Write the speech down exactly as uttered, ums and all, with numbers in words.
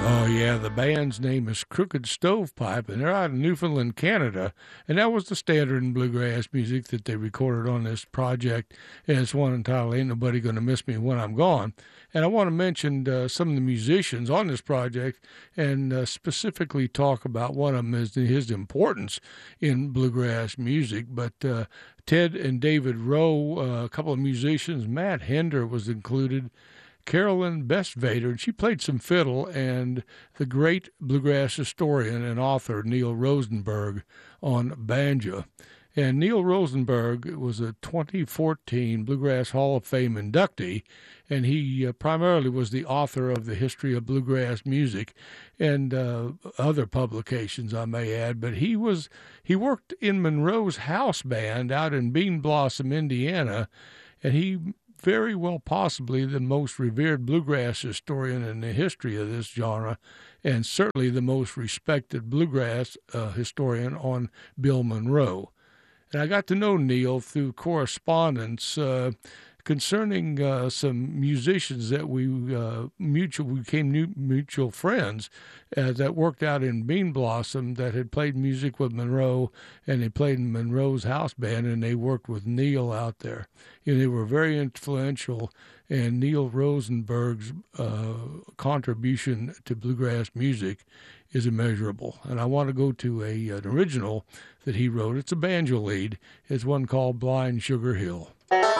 Oh, yeah, the band's name is Crooked Stovepipe, and they're out of Newfoundland, Canada. And that was the standard in bluegrass music that they recorded on this project. And it's one entitled Ain't Nobody Gonna Miss Me When I'm Gone. And I want to mention uh, some of the musicians on this project and uh, specifically talk about one of them is his importance in bluegrass music. But uh, Ted and David Rowe, uh, a couple of musicians, Matt Hender was included. Carolyn Bestvader, and she played some fiddle, and the great bluegrass historian and author Neil Rosenberg on banjo. And Neil Rosenberg was a twenty fourteen Bluegrass Hall of Fame inductee, and he uh, primarily was the author of the History of Bluegrass Music and uh, other publications, I may add. But he was he worked in Monroe's house band out in Bean Blossom, Indiana, and he very well possibly the most revered bluegrass historian in the history of this genre, and certainly the most respected bluegrass uh, historian on Bill Monroe. And I got to know Neil through correspondence uh, concerning uh, some musicians that we uh, mutual we became new, mutual friends uh, that worked out in Bean Blossom that had played music with Monroe, and they played in Monroe's house band, and they worked with Neil out there. You know, they were very influential, and Neil Rosenberg's uh, contribution to bluegrass music is immeasurable. And I want to go to a an original that he wrote. It's a banjo lead. It's one called Blind Sugar Hill.